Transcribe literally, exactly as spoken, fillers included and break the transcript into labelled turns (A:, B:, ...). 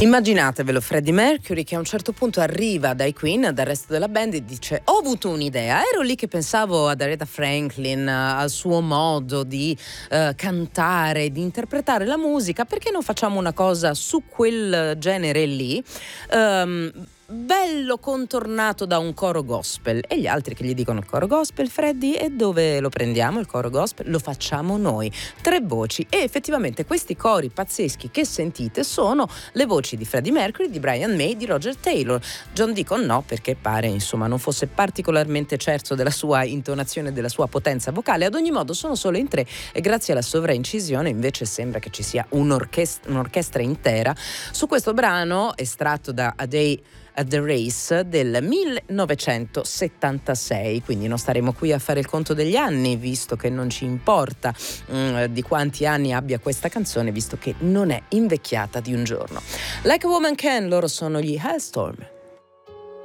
A: Immaginatevelo Freddie Mercury che a un certo punto arriva dai Queen, dal resto della band, e dice: ho avuto un'idea, ero lì che pensavo ad Aretha Franklin, al suo modo di uh, cantare, di interpretare la musica, perché non facciamo una cosa su quel genere lì, um, bello contornato da un coro gospel. E gli altri che gli dicono: il coro gospel, Freddie, e dove lo prendiamo il coro gospel? Lo facciamo noi, tre voci. E effettivamente questi cori pazzeschi che sentite sono le voci di Freddie Mercury, di Brian May, di Roger Taylor. John Deacon no, perché pare insomma non fosse particolarmente certo della sua intonazione, della sua potenza vocale. Ad ogni modo sono solo in tre e grazie alla sovraincisione invece sembra che ci sia un'orchestra, un'orchestra intera su questo brano estratto da A Day at the Race del millenovecentosettantasei. Quindi non staremo qui a fare il conto degli anni, visto che non ci importa mm, di quanti anni abbia questa canzone, visto che non è invecchiata di un giorno. Like a Woman Can, loro sono gli Hellstorm.